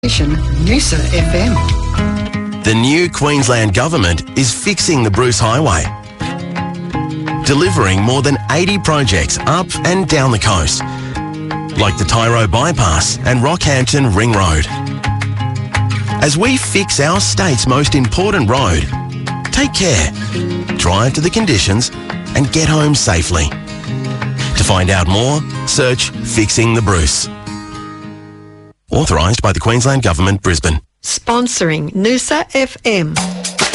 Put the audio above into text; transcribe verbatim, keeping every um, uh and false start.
Noosa F M. The new Queensland Government is fixing the Bruce Highway, delivering more than eighty projects up and down the coast, like the Tyro Bypass and Rockhampton Ring Road. As we fix our state's most important road, take care, drive to the conditions and get home safely. To find out more, search Fixing the Bruce. Authorised by the Queensland Government, Brisbane. Sponsoring Noosa F M.